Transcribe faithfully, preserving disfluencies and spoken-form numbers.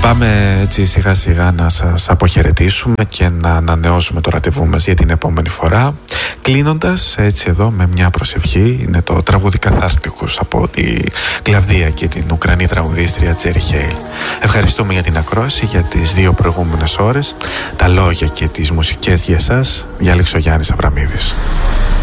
Πάμε έτσι σιγά σιγά να σας αποχαιρετήσουμε και να ανανεώσουμε το ραντεβού μας για την επόμενη φορά, κλείνοντας έτσι εδώ με μια προσευχή. Είναι το τραγούδι Καθάρτικους από τη Κλαβδία και την Ουκρανή τραγουδίστρια Τζέρι Χέιλ. Ευχαριστούμε για την ακρόαση για τις δύο προηγούμενες ώρες. Τα λόγια και τις μουσικές για εσάς διάλεξε ο Γιάννης Αβραμίδης.